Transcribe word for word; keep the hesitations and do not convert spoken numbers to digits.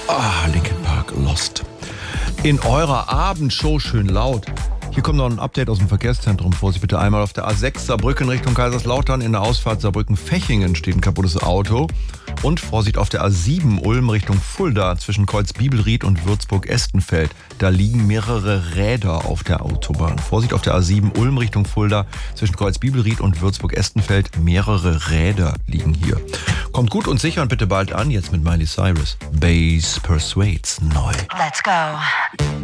Ah, Linkin Park, Lost. In eurer Abendshow schön laut. Hier kommt noch ein Update aus dem Verkehrszentrum. Vorsicht bitte einmal auf der A sechs Saarbrücken Richtung Kaiserslautern. In der Ausfahrt Saarbrücken-Fechingen steht ein kaputtes Auto. Und Vorsicht auf der A sieben Ulm Richtung Fulda zwischen Kreuz-Bibelried und Würzburg-Estenfeld. Da liegen mehrere Räder auf der Autobahn. Vorsicht auf der A sieben Ulm Richtung Fulda zwischen Kreuz-Bibelried und Würzburg-Estenfeld. Mehrere Räder liegen hier. Kommt gut und sicher und bitte bald an. Jetzt mit Miley Cyrus. Bass Persuades neu. Let's go.